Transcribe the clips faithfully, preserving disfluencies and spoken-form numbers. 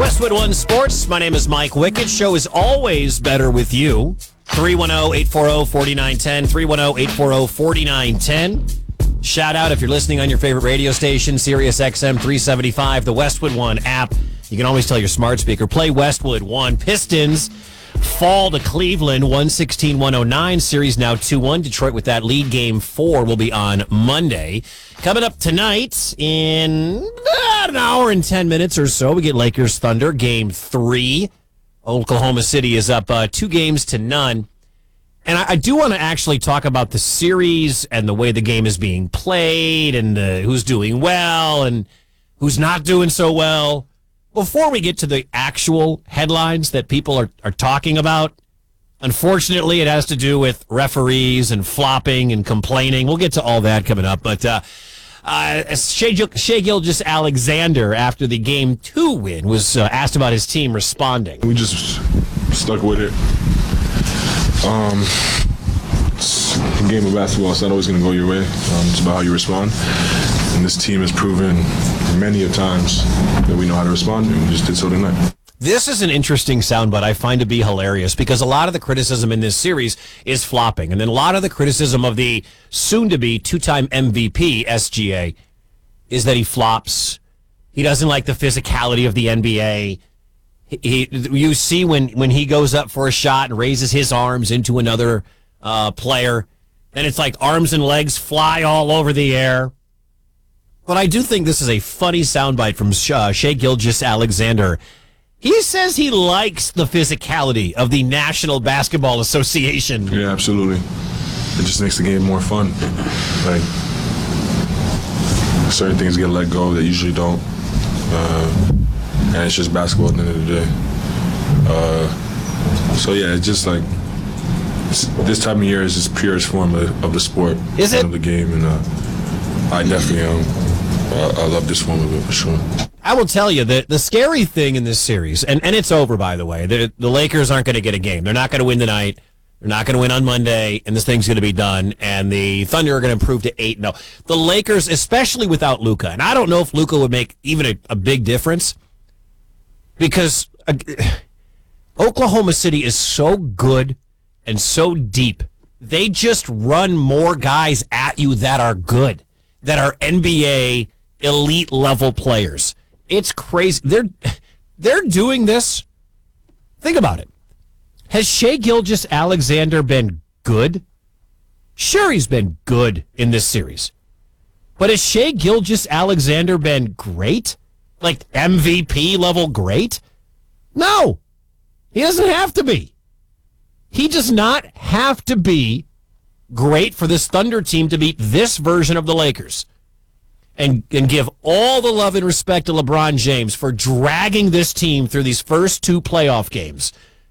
Westwood One Sports. My name is Mike Wickett. Show is always better with you. three one zero, eight four zero, four nine one zero. three one zero, eight four zero, four nine one zero. Shout out if you're listening on your favorite radio station, Sirius X M three seventy-five, the Westwood One app. You can always tell your smart speaker, play Westwood One. Pistons fall to Cleveland, one sixteen to one oh nine. Series now two one. Detroit with that lead. Game four will be on Monday. Coming up tonight in about an hour and ten minutes or so, we get Lakers Thunder, game three. Oklahoma City is up uh, two games to none. And I, I do want to actually talk about the series and the way the game is being played and uh, who's doing well and who's not doing so well. Before we get to the actual headlines that people are, are talking about, unfortunately, it has to do with referees and flopping and complaining. We'll get to all that coming up. But uh, uh, Shea, Shea Gilgeous-Alexander, after the game two win, was uh, asked about his team responding. We just stuck with it. Um, it's a game of basketball. It's not always going to go your way. Um, it's about how you respond. And this team has proven many a times that we know how to respond, and we just did so tonight. This is an interesting soundbite I find to be hilarious because a lot of the criticism in this series is flopping. And then a lot of the criticism of the soon-to-be two-time M V P, S G A, is that he flops. He doesn't like the physicality of the N B A. He, you see when, when he goes up for a shot and raises his arms into another uh, player, and it's like arms and legs fly all over the air. But I do think this is a funny soundbite from uh, Shea Gilgeous-Alexander. He says he likes the physicality of the National Basketball Association. Yeah, absolutely. It just makes the game more fun. Like, certain things get let go that usually don't. Uh, and it's just basketball at the end of the day. Uh, so, yeah, it's just like, it's, this time of year is just purest form of, of the sport. Is it? Of the game, and uh, I definitely um, uh, I love this form of it for sure. I will tell you that the scary thing in this series, and, and it's over, by the way, the, the Lakers aren't going to get a game. They're not going to win tonight. They're not going to win on Monday, and this thing's going to be done, and the Thunder are going to improve to eight and oh. The Lakers, especially without Luka, and I don't know if Luka would make even a, a big difference, because uh, Oklahoma City is so good and so deep. They just run more guys at you that are good, that are N B A elite level players. It's crazy. They're they're doing this. Think about it. Has Shea Gilgeous-Alexander been good? Sure, he's been good in this series. But has Shea Gilgeous-Alexander been great? Like M V P level great? No. He doesn't have to be. He does not have to be great for this Thunder team to beat this version of the Lakers. And, and give all the love and respect to LeBron James for dragging this team through these first two playoff games.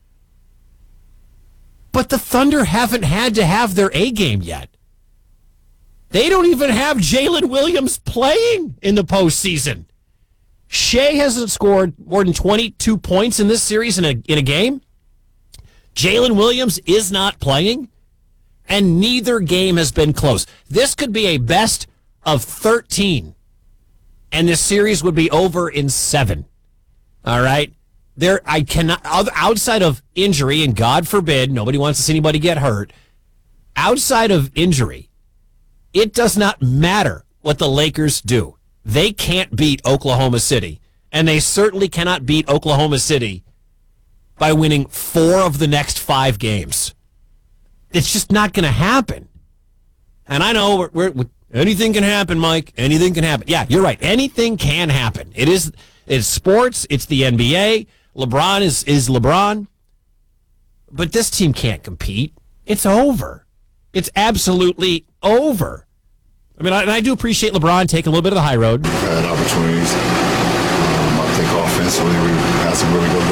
But the Thunder haven't had to have their A game yet. They don't even have Jalen Williams playing in the postseason. Shea hasn't scored more than twenty-two points in this series in a, in a game. Jalen Williams is not playing, and neither game has been close. This could be a best of thirteen, and this series would be over in seven. All right? There, I cannot, outside of injury, and God forbid, nobody wants to see anybody get hurt, outside of injury, it does not matter what the Lakers do. They can't beat Oklahoma City, and they certainly cannot beat Oklahoma City by winning four of the next five games. It's just not going to happen. And I know we're, we're anything can happen, Mike. Anything can happen. Yeah, you're right. Anything can happen. It is it's sports. It's the N B A. LeBron is, is LeBron. But this team can't compete. It's over. It's absolutely over. I mean, I, and I do appreciate LeBron taking a little bit of the high road. Had opportunities. Um, I think offensively we had some really good